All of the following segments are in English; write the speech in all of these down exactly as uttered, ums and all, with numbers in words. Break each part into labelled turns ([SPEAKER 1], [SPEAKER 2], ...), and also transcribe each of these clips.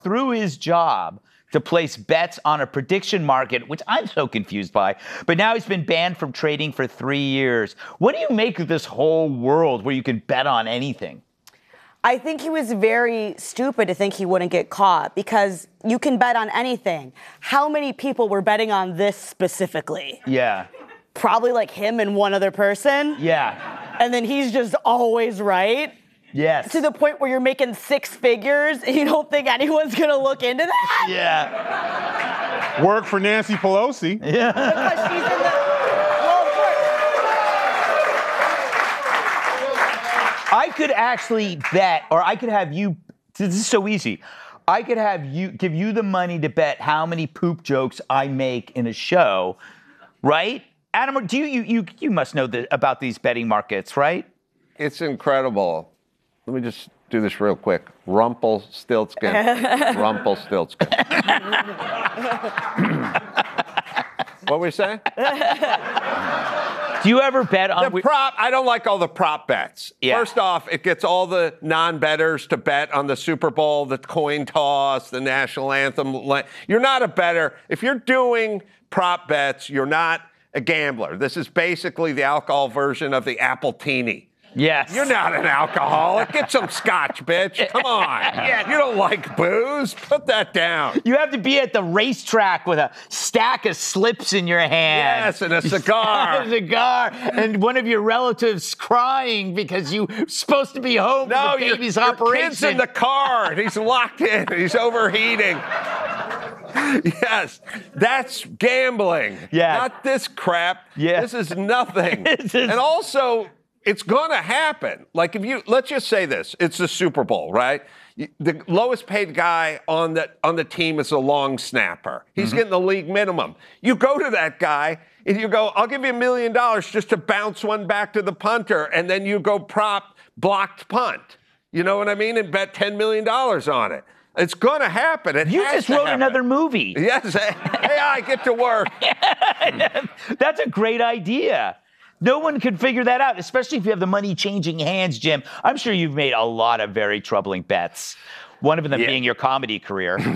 [SPEAKER 1] through his job to place bets on a prediction market, which I'm so confused by. But now he's been banned from trading for three years. What do you make of this whole world where you can bet on anything?
[SPEAKER 2] I think he was very stupid to think he wouldn't get caught because you can bet on anything. How many people were betting on this specifically?
[SPEAKER 1] Yeah.
[SPEAKER 2] Probably like him and one other person.
[SPEAKER 1] Yeah.
[SPEAKER 2] And then he's just always right.
[SPEAKER 1] Yes.
[SPEAKER 2] To the point where you're making six figures and you don't think anyone's going to look into that?
[SPEAKER 1] Yeah.
[SPEAKER 3] Work for Nancy Pelosi.
[SPEAKER 1] Yeah.
[SPEAKER 2] Because she's in the... Well, of course.
[SPEAKER 1] I could actually bet, or I could have you, this is so easy. I could have you, give you the money to bet how many poop jokes I make in a show, right? Adam, do you, you, you, you must know the, about these betting markets, right?
[SPEAKER 4] It's incredible. Let me just do this real quick. Rumpelstiltskin. Rumpelstiltskin. What were we saying?
[SPEAKER 1] Do you ever bet on...
[SPEAKER 4] The prop, I don't like all the prop bets.
[SPEAKER 1] Yeah.
[SPEAKER 4] First off, it gets all the non-bettors to bet on the Super Bowl, the coin toss, the national anthem. You're not a bettor. If you're doing prop bets, you're not a gambler. This is basically the alcohol version of the Appletini.
[SPEAKER 1] Yes.
[SPEAKER 4] You're not an alcoholic. Get some scotch, bitch. Come on.
[SPEAKER 1] Yes.
[SPEAKER 4] You don't like booze? Put that down.
[SPEAKER 1] You have to be at the racetrack with a stack of slips in your hand.
[SPEAKER 4] Yes, and a cigar.
[SPEAKER 1] a cigar. And one of your relatives crying because you're supposed to be home
[SPEAKER 4] no,
[SPEAKER 1] for the baby's
[SPEAKER 4] your,
[SPEAKER 1] operation.
[SPEAKER 4] Your kid's in the car, and he's locked in. He's overheating. Yes, that's gambling.
[SPEAKER 1] Yeah.
[SPEAKER 4] Not this crap.
[SPEAKER 1] Yeah.
[SPEAKER 4] This is nothing.
[SPEAKER 1] This is-
[SPEAKER 4] And also... it's going to happen. Like if you, let's just say this, it's the Super Bowl, right? The lowest paid guy on the on the team is a long snapper. He's mm-hmm. getting the league minimum. You go to that guy and you go, I'll give you a million dollars just to bounce one back to the punter, and then you go prop blocked punt. You know what I mean? And bet ten million dollars on it. It's going to happen. It
[SPEAKER 1] you
[SPEAKER 4] has
[SPEAKER 1] just
[SPEAKER 4] to
[SPEAKER 1] wrote
[SPEAKER 4] happen.
[SPEAKER 1] another movie.
[SPEAKER 4] Yes. Hey, I get to work.
[SPEAKER 1] That's a great idea. No one could figure that out, especially if you have the money changing hands, Jim. I'm sure you've made a lot of very troubling bets. One of them yeah. being your comedy career.
[SPEAKER 3] What?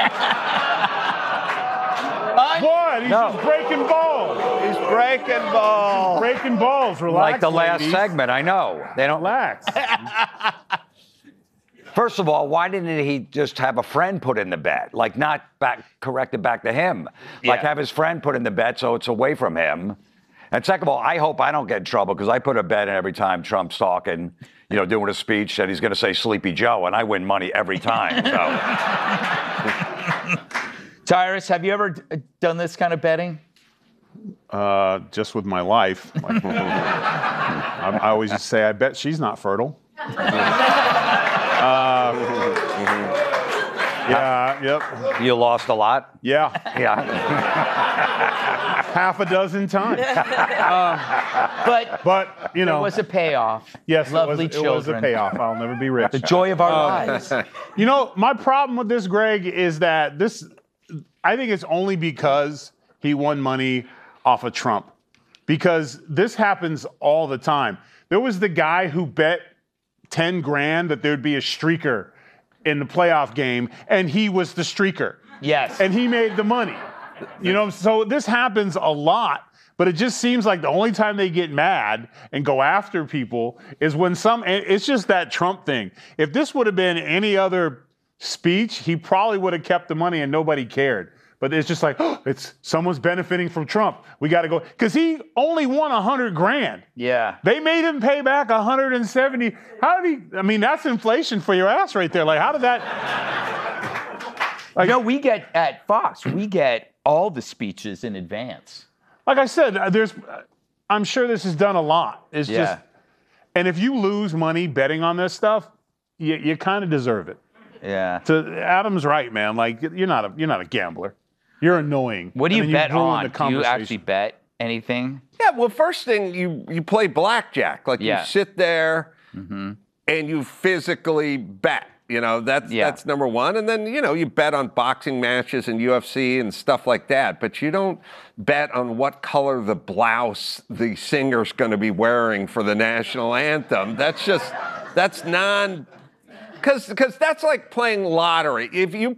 [SPEAKER 3] He's
[SPEAKER 1] No.
[SPEAKER 3] just breaking balls.
[SPEAKER 4] He's breaking balls.
[SPEAKER 3] Breaking balls. Relax,
[SPEAKER 5] Like the last
[SPEAKER 3] ladies.
[SPEAKER 5] segment, I know. They don't
[SPEAKER 3] Relax.
[SPEAKER 5] First of all, why didn't he just have a friend put in the bet? Like not back correct it back to him. Like
[SPEAKER 1] Yeah.
[SPEAKER 5] have his friend put in the bet so it's away from him. And second of all, I hope I don't get in trouble because I put a bet in every time Trump's talking, you know, doing a speech that he's going to say Sleepy Joe, and I win money every time. So.
[SPEAKER 1] Tyrus, have you ever d- done this kind of betting?
[SPEAKER 3] Uh, just with my life. Like, I, I always just say, I bet she's not fertile. uh, yeah, yep.
[SPEAKER 5] You lost a lot?
[SPEAKER 3] Yeah.
[SPEAKER 5] Yeah.
[SPEAKER 3] Half a dozen times.
[SPEAKER 1] But,
[SPEAKER 3] But, you know.
[SPEAKER 1] there was a payoff.
[SPEAKER 3] Yes,
[SPEAKER 1] Lovely
[SPEAKER 3] it was,
[SPEAKER 1] children.
[SPEAKER 3] it was a payoff. I'll never be rich.
[SPEAKER 1] The joy of our lives.
[SPEAKER 3] You know, my problem with this, Greg, is that this, I think it's only because he won money off of Trump. Because this happens all the time. There was the guy who bet ten grand that there'd be a streaker in the playoff game, and he was the streaker.
[SPEAKER 1] Yes.
[SPEAKER 3] And he made the money. You know, so this happens a lot. But it just seems like the only time they get mad and go after people is when some, it's just that Trump thing. If this would have been any other speech, he probably would have kept the money and nobody cared. But it's just like, oh, it's someone's benefiting from Trump. We got to go. Because he only won a hundred grand.
[SPEAKER 1] Yeah.
[SPEAKER 3] They made him pay back one hundred seventy. How did he, I mean, that's inflation for your ass right there. Like, how did that? Like,
[SPEAKER 1] no, we get, at Fox, we get all the speeches in advance.
[SPEAKER 3] Like I said, there's, I'm sure this is done a lot. It's
[SPEAKER 1] Yeah.
[SPEAKER 3] just, and if you lose money betting on this stuff, you, you kind of deserve it.
[SPEAKER 1] Yeah.
[SPEAKER 3] So Adam's right, man. Like you're not a, you're not a gambler. You're annoying.
[SPEAKER 1] What do you
[SPEAKER 3] And
[SPEAKER 1] bet
[SPEAKER 3] then ruin
[SPEAKER 1] on?
[SPEAKER 3] the
[SPEAKER 1] Do you
[SPEAKER 3] conversation.
[SPEAKER 1] actually bet anything?
[SPEAKER 4] Yeah, well, first thing, you, you play blackjack. Like
[SPEAKER 1] Yeah.
[SPEAKER 4] you sit there
[SPEAKER 1] Mm-hmm.
[SPEAKER 4] and you physically bet. You know, that's
[SPEAKER 1] Yeah.
[SPEAKER 4] that's number one. And then, you know, you bet on boxing matches and U F C and stuff like that. But you don't bet on what color the blouse the singer's going to be wearing for the national anthem. That's just, that's non, Because because that's like playing lottery. If you